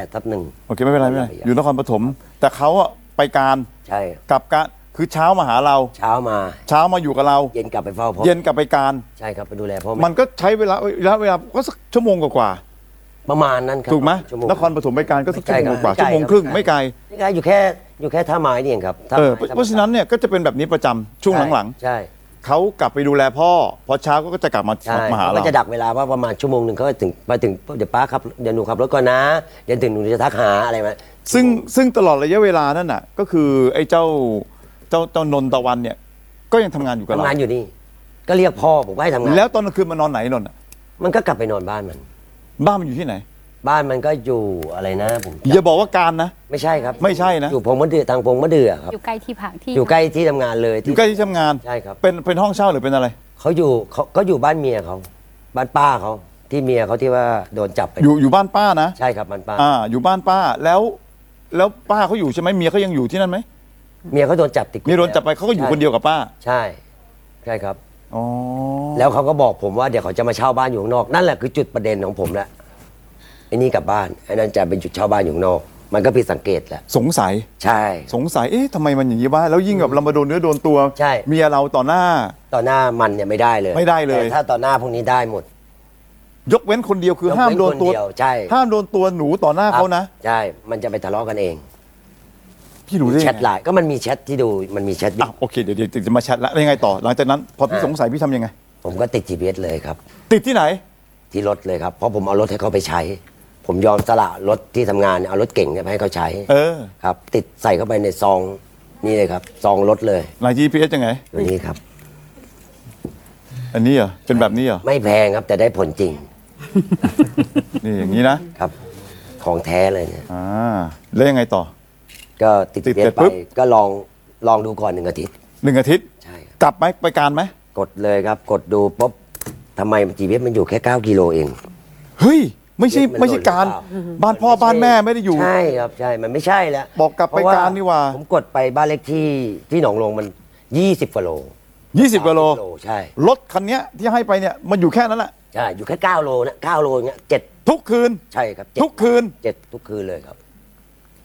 8/1 โอเคไม่เป็นไรไม่เป็นไรอยู่นครปฐมแต่เขาอะไปการใช่กลับการคือเช้ามาหาเราเช้ามาเช้ามาอยู่กับเราเย็นกลับไปเฝ้าพ่อเย็นกลับไปการใช่ครับไปดูแลพ่อมัแม่นก็ใช้เวลาก็สักชั่วโมงกว่าประมาณนั้นครับๆถูกไหมชั่วโงนครปฐมไปการก็สักชั่วโมงกว่าไม่ไกลชั่วโมงครึ่งไม่ไกลนี่ไงอยู่แค่ท่าไม้นี่เองครับท่าไม้เพราะฉะนั้นเนี่ยก็จะเป็นแบบนี้ประจำช่วงหลังใช่ๆเขากลับไปดูแลพ่อพอเช้าก็จะกลับมาใช่มาหาเขาเราก็จะดักเวลาว่าประมาณชั่วโมงหนึ่งเขาก็ถึงมาถึงเดี๋ยวป้าครับเดี๋ยวหนูขับรถก่อนนะเดี๋ยวถึงหนูจะทักหาอะไรมาซึ่งตลอดระยะเวลานั่นน่ะก็คือไอ้เจ้านนตะวันเนี่ยก็ยังทำงานอยู่กับทำเรางานอยู่นี่ ก็เรียกพ่อผมก็ให้ทำงานแล้วตอนกลางคืนมานอนไหนนนท์อะมันก็กลับไปนอนบ้านมันบ้านมันอยู่ที่ไหนบ้านมันก็อยู่อะไรนะผมอย่าบอกว่าการนะไม่ใช่ครับไม่ใช่นะอยู่พงมะเดื่อทางพงมะเดื่อครับอยู่ใกล้ที่พักที่อยู่ใกล้ที่ทำงานเลยอยู่ใกล้ที่ทำงานใช่ครับเป็นห้องเช่าหรือเป็นอะไรเขาอยู่บ้านเมียเขาบ้านป้าเขาที่เมียเขาที่ว่าโดนจับไปอยู่บ้านป้านะใช่ครับบ้านป้าอยู่บ้านป้าแล้วป้าเขาอยู่ใช่ไหมเมียเขายังอยู่ที่นั่นไหมเมียเขาโดนจับติดคุกเมียโดนจับไปเขาก็อยู่คนเดียวกับป้าใช่ใช่ครับอ๋อแล้วเขาก็บอกผมว่าเดี๋ยวเขาจะมาเช่าบ้านอยู่ข้างนอกนั่นแหละคือจุดประเด็นของผมแหละไอ้นี่กลับบ้านไอ้นั่นจะเป็นจุดเช่าบ้านอยู่ข้างนอก มันก็ผิดสังเกตแหละสงสัยใช่สงสัยทำไมมันอย่างนี้วะแล้วยิ่งแบบเรามาโดนเนื้อโดนตัวใช่เมียเราต่อหน้าต่อหน้ามันเนี่ยไม่ได้เลยไม่ได้เลยแต่ถ้าต่อหน้าพวกนี้ได้หมดยกเว้นคนเดียวคือห้ามโดนตัวยกเว้คเดียวใช่ห้ามโดนตัวหนูต่อหน้าเขานะใช่มันจะไปทะเลาะกันเองพี่รู้ได้แชไงทไลน์ก็มันมีแชทที่ดูมันมีแชทโอเคเดี๋ยวจะมาแชทแล้วยังไงต่อ หลังจากนั้น พอพี่สงสัยพี่ทำยังไงผมก็ติด GPS เลยครับติดที่ไหนที่รถเลยครับเพราะผมเอารถให้เขาไปใช้ ผมยอมสละรถที่ทำงานเนี่ยเอารถเก่งเนี่ยไปให้เขาใช้เออครับ ติดใส่เข้าไปในซองนี่เลยครับซองรถเลยหลัง GPS ยังไงตัวนี้ครับอันนี้เหรอเป็นแบบนี้เหรอไม่แพงครับแต่ได้ผลจริงนี่อย่างนี้นะครับของแท้เลยเนี่ยแล้วยังไงต่อก็ติดติดเสร็เสร็จจไปปุ๊บก็ลองดูก่อน1 อาทิตย์ 1 อาทิตย์ใช่ครับกลับไหมไปการไหมกดเลยครับ กดดูปุ๊บทำไม GPS มันอยู่แค่9 กิโลเองเฮ้ยไม่ใช่มันไม่ใช่การโดนหรือเปล่าบ้านพ่อบ้านแม่ไม่ได้อยู่ใช่ครับใช่มันไม่ใช่แล้วบอกกลับไปเพะการนี่หว่าผมกดไปบ้านเลขที่หนองลงมัน20 กว่าโล 20 กิโลใช่รถคันเนี้ยที่ให้ไปเนี่ยมันอยู่แค่นั้นแหละใช่อยู่แค่9 โลนะ9 โลเงี้ย7 ทุกคืนใช่ครับทุกคืน 7ทุกคืนเลยครับ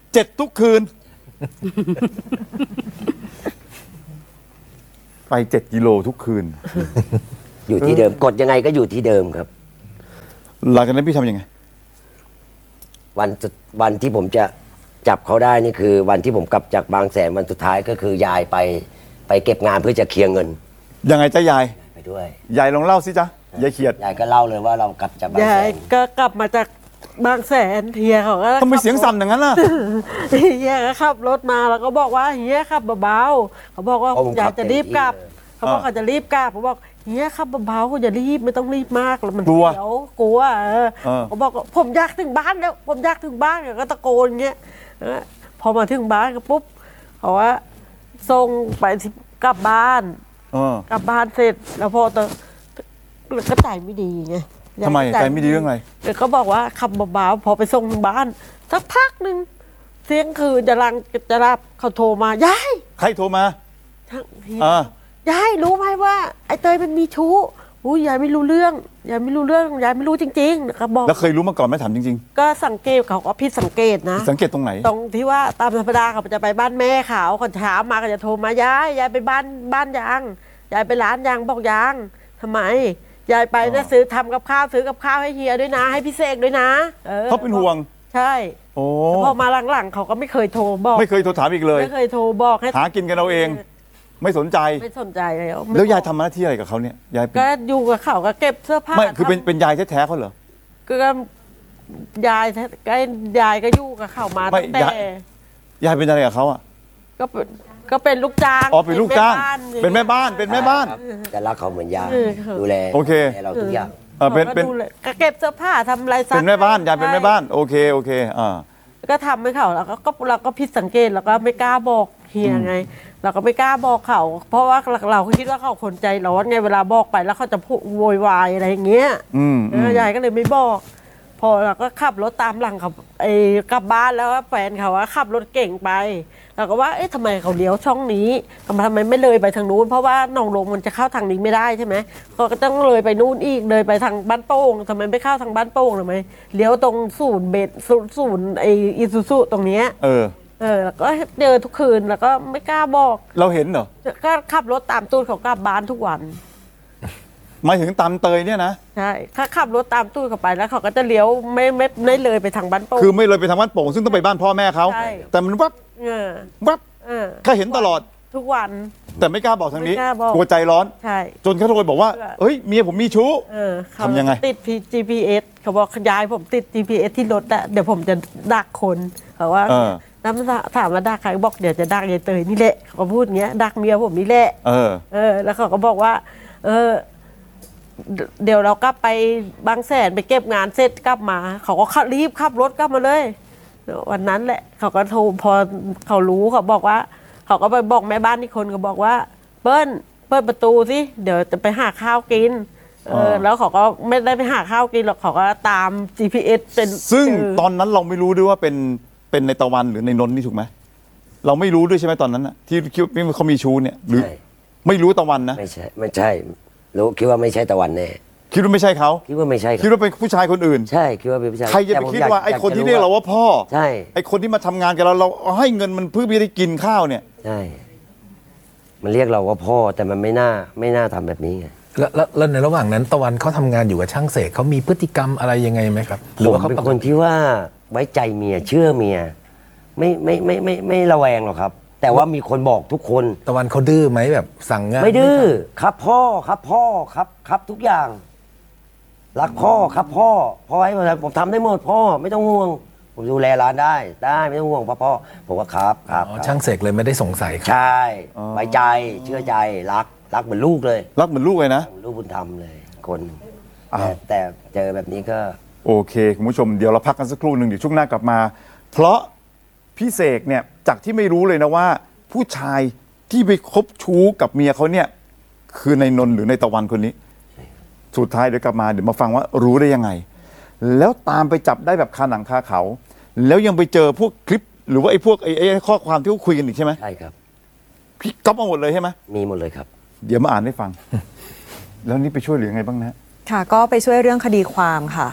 7 ทุกคืน ไป 7 กิโลทุกคืนอยู่ที่เดิมกดยังไงก็อยู่ที่เดิมครับหลังจากนั้นพี่ทำยังไงวันที่ผมจะจับเขาได้นี่คือ วันที่ผมกลับจากบางแสนวันสุดท้ายก็คือยายไปเก็บงานเพื่อจะเคลียร์เงินยังไงจ๊ะยายไปด้วยยายลองเล่าสิจ๊ะยายเขียดยายก็เล่าเลยว่าเรากลับจากบางยาแสยนก็กลับมาจากบางแสนเฮียเขาก็ทำไมเสียงสั่นอย่างนั้นล่ะเฮียก็ขับรถมาแล้วก็บอกว่าเฮียขับเบาๆเขาบอกว่าผมยาขัยบจะรีบกลับเต็มที่เลยเขาบอกเขาจะรีบกลับผมบอกเฮียขับเบาๆอย่ารีบไม่ต้องรีบมากแล้วมันกลัวเดี๋ยวกลัวเออเขาบอกว่าผมอยากถึงบ้านแล้วผมอยากถึงบ้านก็ตะโกนอย่างเงี้ยพอมาถึงบ้านก็ปุ๊บเขาว่าส่งไปกลับบ้าน กลับบ้านเสร็จแล้วพอตอนก็ใจไม่ดีไงทำไมใจไม่ดีเรื่องอะไรเดี๋ยวเขาบอกว่าขับเบาๆพอไปส่งถึงบ้านสักพักหนึ่งเที่ยงคืนจะรับเขาโทรมายายใครโทรมาทั้งทีอ่ายายรู้ไหมว่าไอ้เตยมันมีชู้อุ้ยยายไม่รู้เรื่องยายไม่รู้เรื่องยายไม่รู้จริงๆนะครับบอกแล้วเคยรู้มาก่อนไหมถามจริงก็สังเกตเขาก็ผิดสังเกตนะๆ สังเกตตรงไหนตรงที่ว่าตามธรรมดาเขาจะไปบ้านแม่เขาคนเช้ามาก็จะโทรมายายไปบ้านยางยายไปร้านยางบอกยางทำไมยายไปนะซื้อทำกับข้าวซื้อกับข้าวให้เฮียด้วยนะ ให้พี่เสกด้วยนะเขาเป็นห่วงใช่โอ้พอมาหลังๆเขาก็ไม่เคยโทรบอกไม่เคยโทรถามอีกเลยไม่เคยโทรบอกให้หากินกันเอาเอง ไม่สนใจไม่สนใจแล้วแล้วยายทำหน้าที่อะไรกับเขาเนี่ยยายเป็นก็อยู่กับเขาก็เก็บเสื้อผ้าไม่คือเป็นทำเป็นยายแท้ๆเขาเหรอก็ยายก็ยายก็อยู่กับเขามาไม่ตั้งแต่ยายเป็นอะไรกับเขาอ่ะก็เป็นลูกจ้างอ๋อเป็นลูกจ้าง เป็นแม่อย่างงี้ยบ้านเป็นแม่บ้านครับจะรักเขาเหมือนยายเออค่ะดูแลโอเคดูแลเราทุกอย่างเป็นขาก็ดูแลก็เก็บเสื้อผ้าทำอะไรซักเป็นแม่บ้านยายเป็นแม่บ้าน โอเคอ่าก็ทำให้เขาแล้วก็เราก็ผิดสังเกตแล้วก็ไม่กล้าบอกเฮียไง เราก็ไม่กล้าบอกเขา เพราะว่าเราคิดว่าเขาคนใจร้อนไงเวลาบอกไปแล้วเขาจะพูดโวยวายอะไรอย่างเงี้ย ยายก็เลยไม่บอก พอเราก็ขับรถตามหลังเขากลับบ้านแล้วแฟนเขาว่าขับรถเก่งไปเราก็ว่าเอ๊ะทำไมเขาเลี้ยวช่องนี้ทำไมไม่เลยไปทางนู้นเพราะว่าหนองลงมันจะเข้าทางนี้ไม่ได้ใช่ไหมก็ต้องเลยไปนู่นอีกเลยไปทางบ้านโป่งทำไมไม่เข้าทางบ้านโป่งทำไมเลี้ยวตรงศูนย์เบสศูนย์อิซูซุตรงเนี้ยแล้วก็เจอทุกคืนแล้วก็ไม่กล้าบอกเราเห็นเหรอก็ขับรถตามตูดเขากลับบ้านทุกวันหมายถึงตามเตยเนี่ยนะใช่ถ้าขับรถตามตู้เข้าไปแล้วเขาก็จะเลี้ยวไม่เลยไปทางบ้านโป่งคือไม่เลยไปทางบ้านโป่งซึ่งต้องไปบ้านพ่อแม่เขาใช่แต่มันวับเออวับเออแค่เห็นตลอดทุกวันแต่ไม่กล้าบอกทางนี้ไม่กล้าบอกกลัวใจร้อนใช่จนเขาโทรบอกว่าเฮ้ยเมียผมมีชู้เขาทำยังไงติด GPS เขาบอกยายผมติด GPS ที่รถอะเดี๋ยวผมจะดักคนเขาว่าน้ำถามว่าดักใครบอกเดี๋ยวจะดักยายเตยนี่แหละเขาพูดอย่างเงี้ยดักเมียผมนี่แหละแล้วเขาก็บอกว่าเดี๋ยวเรากลับไปบางแสนไปเก็บงานเสร็จกลับมา เขาก็รีบขับรถกลับมาเลย วันนั้นแหละเขาก็โทรพอเขารู้เขาบอกว่า เขาก็ไปบอกแม่บ้านที่คนก็บอกว่าเปิ้ลเปิดประตูสิเดี๋ยวจะไปหาข้าวกินแล้วเขาก็ไม่ได้ไปหาข้าวกินหรอกเขาก็ตาม GPS เป็นซึ่งตอนนั้นเราไม่รู้ด้วยว่าเป็นในตะวันหรือในนนท์นี่ถูกไหมเราไม่รู้ด้วยใช่ไหมตอนนั้นน่ะที่คิดว่าเขามีชู้เนี่ยหรือไม่รู้ตะวันนะไม่ใช่รู้คิดว่าไม่ใช่ตะวันแน่คิดว่าไม่ใช่เขาคิดว่าไม่ใช่รับคิดว่าเป็นผู้ชายคนอื่นใช่คิดว่าเป็นผู้ชายใครจะไปคิดว่าไอ้คนที่เรียกเราว่าพ่อใช่ไอ้คนที่มาทำงานกับเราให้เงินมันเพื่อที่จะได้กินข้าวเนี่ยใช่มันเรียกเราว่าพ่อแต่มันไม่น่าทำแบบนี้ไงแล้วในระหว่างนั้นตะวันเขาทำงานอยู่กับช่างเสกเขามีพฤติกรรมอะไรยังไงไหมครับหผรือมว่าเขาเป็นคนที่ว่าไว้ใจเมียเชื่อเมียไม่ระแวงหรอกครับ แต่ว่ามีคนบอกทุกคนตะวันเขาดื้อไหมแบบสั่งงานไม่ดื้อครับพ่อครับทุกอย่าง รักพ่อครับพ่อให้ผมทำได้หมดพ่อไม่ต้องห่วง ผมดูแลร้านได้ไม่ต้องห่วงพ่อผมว่าครับช่างเสกเลยไม่ได้สงสัยครับใช่ไว้ใจเชื่อใจรักเหมือนลูกเลยรักเหมือนลูกเลยนะเหมือนลูกบุญธรรมเลยคนแต่เจอแบบนี้ก็โอเคคุณผู้ชมเดี๋ยวเราพักกันสักครู่หนึ่งเดี๋ยวช่วงหน้ากลับมา เพราะพี่เสกเนี่ยจากที่ไม่รู้เลยนะว่า ผู้ชายที่ไปคบชู้กับเมียเขาเนี่ยคือในนนท์หรือในตะวันคนนี้ สุดท้ายเดี๋ยวกลับมาเดี๋ยวมาฟังว่ารู้ได้ยังไง แล้วตามไปจับได้แบบคาหนังคาเขา แล้วยังไปเจอพวกคลิป หรือว่าไอ้พวกไอ้ข้อความที่เขาคุยกันอีกใช่ไหมใช่ครับพี่ก๊อปมาหมดเลยใช่ไหมมีหมดเลยครับเดี๋ยวมาอ่านให้ฟัง แล้วนี่ไปช่วยเหลือไงบ้างนะค่ะก็ไปช่วยเรื่องคดีความค่ะ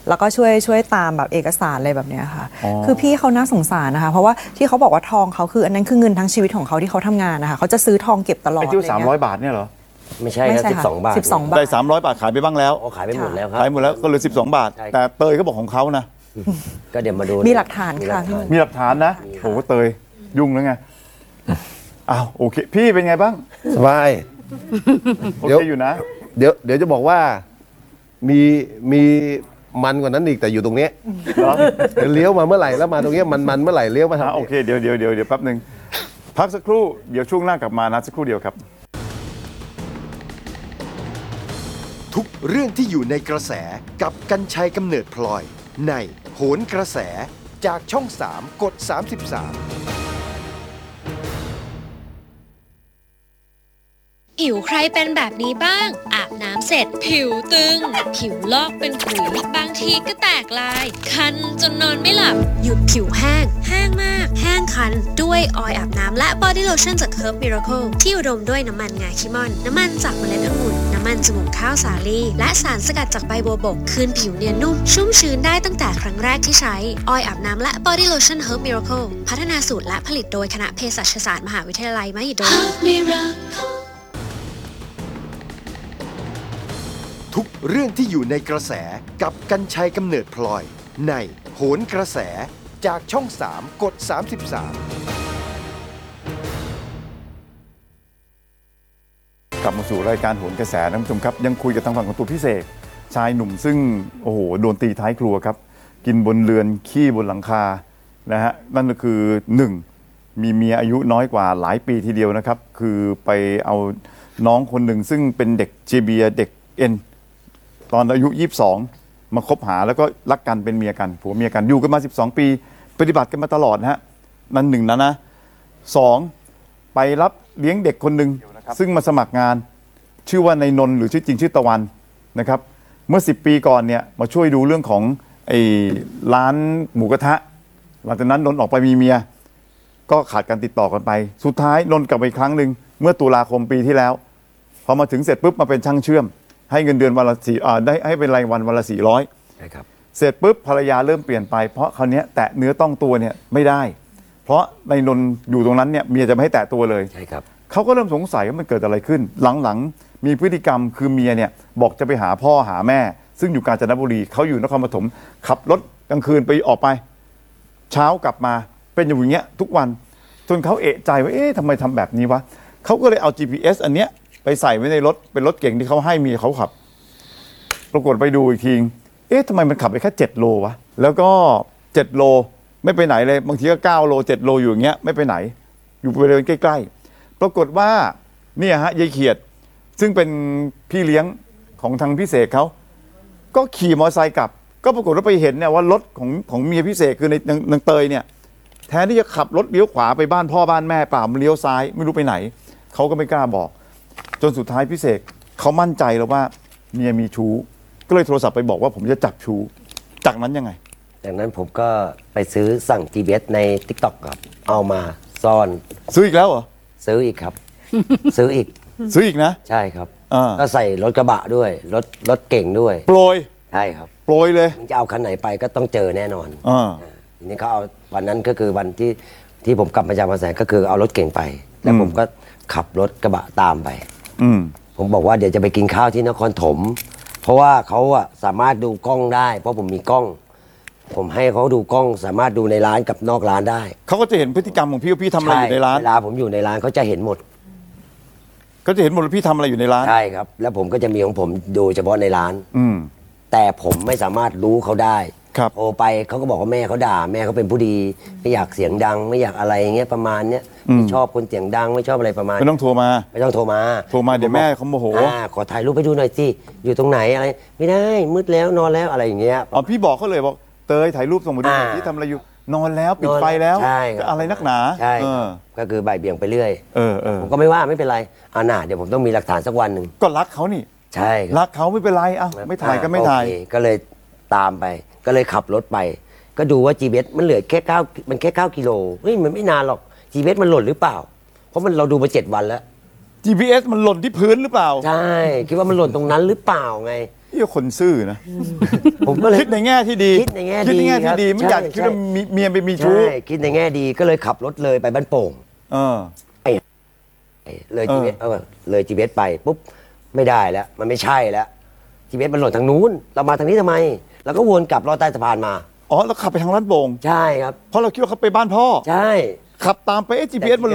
แล้วก็ช่วยตามแบบเอกสารอะไรแบบเนี้ยค่ะอ๋อคือพี่เขาน่าสงสารนะคะเพราะว่าที่เขาบอกว่าทองเขาคืออันนั้นคือเงินทั้งชีวิตของเขาที่เขาทำงานนะคะเขาจะซื้อทองเก็บตลอดไอ้ที่ะไรเงี้ย 300 บาทเนี่ยเหรอไม่ใช่ไม่ครับใช่ 12 บาท 12 บาทได้300 บาทขายไปบ้างแล้วโอ้ขายไปหมดแล้วครับขายหมดแล้วก็เหลือ12 บาทใช่แต่เตยก็บอกของเขานะก็เดี๋ยวมาดูมีหลักฐานมีค่ะหลักฐานมีหลักฐานนะโอ้โหเตยยุ่งแล้วไงอ้าวโอเค พี่เป็นไงบ้างสบายโอเดี๋ยวเคอยู่นะเดี๋ยวจะบอกว่ามีมันกว่านั้นอีกแต่อยู่ตรงเนี้ยเหรอเดี๋ยวเลี้ยวมาเมื่อไหร่แล้วมาตรงเนี้ยมันเมื่อไหร่เลี้ยวมาทางโอเคเดี๋ยวแป๊บหนึ่งพักสักครู่เดี๋ยวช่วงหน้ากลับมานะสักครู่เดียวครับทุกเรื่องที่อยู่ในกระแสกับกัญชัยกำเนิดพลอย ในโหนกระแสจากช่อง 3 กด 33 ผิวใครเป็นแบบนี้บ้าง อาบน้ำเสร็จผิวตึง ผิวลอกเป็นขุยบางทีก็แตกลาย คันจนนอนไม่หลับ หยุดผิวแห้ง แห้งมาก แห้งคัน ด้วยออยล์อาบน้ำและ Body Lotion จาก Herb Miracle ที่อุดมด้วยน้ำมันงาคิมอน น้ำมันจากเมล็ดองุ่น น้ำมันจมูกข้าวสาลี่ และสารสกัดจากใบบัวบก คืนผิวเนียนนุ่ม ชุ่มชื้นได้ตั้งแต่ครั้งแรกที่ใช้ ออยล์อาบน้ำและ Body Lotion Herb Miracle พัฒนาสูตรและผลิตโดยคณะเภสัชศาสตร์มหาวิทยาลัยมหิดลทุกเรื่องที่อยู่ในกระแสกับกัญชัยกำเนิดพลอย ในโหนกระแสจากช่อง 3 กด 33 กลับมาสู่รายการโหนกระแสนะคุณผู้ชมครับยังคุยกับทางฝั่งของตัวพี่เสกชายหนุ่มซึ่งโอ้โหโดนตีท้ายครัวครับ กินบนเรือนขี้บนหลังคานะฮะนั่นก็คือ1มีเมียอายุน้อยกว่าหลายปีทีเดียวนะครับ คือไปเอาน้องคนหนึ่งซึ่งเป็นเด็กเจเบียเด็กเอ็นตอนอายุ22มาคบหาแล้วก็รักกันเป็นเมียกันผัวเมียกันอยู่กันมา12 ปีปฏิบัติกันมาตลอดนะฮะนั่น1นะ2ไปรับเลี้ยงเด็กคนหนึ่งซึ่งมาสมัครงานชื่อว่านายนนท์หรือชื่อจริงชื่อตะวันนะครับเมื่อ10 ปีก่อนเนี่ยมาช่วยดูเรื่องของไอ้ร้านหมูกระทะหลังจากนั้นนนท์ออกไปมีเมียก็ขาดการติดต่อกันไปสุดท้ายนนท์กลับไปอีกครั้งหนึ่งเมื่อตุลาคมปีที่แล้วพอมาถึงเสร็จปุ๊บมาเป็นช่างเชื่อมให้เงินเดือนวันละได้ให้เป็นรายวันละ400 ใช่ครับเสร็จปุ๊บภรรยาเริ่มเปลี่ยนไปเพราะคราวนี้แตะเนื้อต้องตัวเนี่ยไม่ได้ เพราะนายนนท์อยู่ตรงนั้นเนี่ยเมียจะไม่ให้แตะตัวเลยใช่ครับเขาก็เริ่มสงสัยว่ามันเกิดอะไรขึ้น หลังๆมีพฤติกรรมคือเมียเนี่ยบอกจะไปหาพ่อหาแม่ ซึ่งอยู่กาญจนบุรีเขาอยู่นครปฐมขับรถกลางคืนไปออกไป เช้ากลับมาเป็นอย่างเงี้ยทุกวันจนเขาเอะใจว่าเอ๊ะทำไมทำแบบนี้วะเขาก็เลยเอา GPS อันเนี้ยไปใส่ไว้ในรถเป็นรถเก่งที่เขาให้เมียเขาขับปรากฏไปดูอีกทีเอ๊ะทำไมมันขับไปแค่7 โลวะแล้วก็7 โลไม่ไปไหนเลยบางทีก็9 โล7 โลอยู่อย่างเงี้ยไม่ไปไหนอยู่บริเวณใกล้ๆปรากฏว่าเนี่ยฮะยายเขียดซึ่งเป็นพี่เลี้ยงของทางพี่เสกเขาก็ขี่มอเตอร์ไซค์กลับก็ปรากฏว่าไปเห็นเนี่ยว่ารถของเมียพี่เสกคือในนางเตยเนี่ยแทนที่จะขับรถเลี้ยวขวาไปบ้านพ่อบ้านแม่เปล่ามันเลี้ยวซ้ายไม่รู้ไปไหนเขาก็ไม่กล้าบอกจนสุดท้ายพี่เสกเขามั่นใจแล้วว่าเมียมีชู้ก็เลยโทรศัพท์ไปบอกว่าผมจะจับชู้จากนั้นยังไงจากนั้นผมก็ไปซื้อสั่ง GPS ใน TikTok ครับเอามาซ่อนซื้ออีกแล้วเหรอซื้ออีกครับ ซื้ออีกซื้ออีกนะใช่ครับอ่าก็ใส่รถกระบะด้วยรถเก่งด้วยโปรยใช่ครับโปรยเลยจะเอาคันไหนไปก็ต้องเจอแน่นอนอ่าทีนี้เขาเอาวันนั้นก็คือวันที่ผมกลับมาจากบางแสนก็คือเอารถเก่งไป แล้วผมก็ขับรถกระบะตามไปอืมผมบอกว่าเดี๋ยวจะไปกินข้าวที่นครถม เพราะว่าเขาอะสามารถดูกล้องได้ เพราะผมมีกล้อง ผมให้เขาดูกล้องสามารถดูในร้านกับนอกร้านได้เขาก็จะเห็นพฤติกรรมของพี่ว่าพี่ทำอะไรอยู่ในร้านเวลาผมอยู่ในร้านเขาจะเห็นหมดเขาจะเห็นหมดว่าพี่ทำอะไรอยู่ในร้านใช่ครับ แล้วผมก็จะมีของผมดูเฉพาะในร้านอืมแต่ผมไม่สามารถรู้เขาได้ครับโทรไปเขาก็บอกว่าแม่เขาด่า แม่เขาเป็นผู้ดี ไม่อยากเสียงดัง ไม่อยากอะไรอย่างเงี้ยประมาณเนี้ยไม่ชอบคนเสียงดังไม่ชอบอะไรประมาณไม่ต้องโทรมาไม่ต้องโทรมาโทรมาเดี๋ยวแม่เขาโมโหขอถ่ายรูปให้ดูหน่อยสิอยู่ตรงไหนอะไร ไม่ได้มืดแล้วนอนแล้วอะไรอย่างเงี้ยอ๋อพี่บอกเขาเลยบอกเตยถ่ายรูปส่งมาดูหน่อยที่ทำอะไรอยู่นอนแล้วปิดไฟแล้วใช่ครับอะไรนักหนาใช่เอคอรับก็คือบ่ายเบี่ยงไปเรื่อยเออเออผมก็ไม่ว่าไม่เป็นไรเอาหน่าเดี๋ยวผมต้องมีหลักฐานสักวันหนึ่งก็รักเขานี่ใช่ครับรักเขาไม่เป็นไรอ่ะไม่ถ่ายก็ไม่ถ่ายโอเคก็เลยตามไป ก็เลยขับรถไป ก็ดูว่า GPS มันเหลือแค่9มันแค่9 กิโลเฮ้ยมันไม่นานหรอก GPS มันหล่นหรือเปล่า เพราะมันเราดูมา7 วันแล้ว GPS มันหล่นที่พื้นหรือเปล่าใช่คิดว่ามันหล่นตรงนั้นหรือเปล่าไงเหี้ยคนซื่อนะผมก็เลยคิดในแง่ที่ดีคิดในแง่คิดในแง่ดีครัที่บดีไม่อยากใช่คิดว่าใช่เมียไปมีชู้ใช่คิดในแง่ดีก็เลยขับรถเลยไปบ้านโป่งเออเลยจีเเลยจีเไปปุ๊บไม่ได้แล้วมันไม่ใช่แล้วจีมันหล่นทางนู้นเรามาทางนี้ทำไมเราก็วนกลับลอดใต้สะพานมาอ๋อแล้วขับไปทางร้านโป่งใช่ครับเพราะเราคิดว่าเขาไปบ้านพ่อใช่ขับตามไปGPS มัน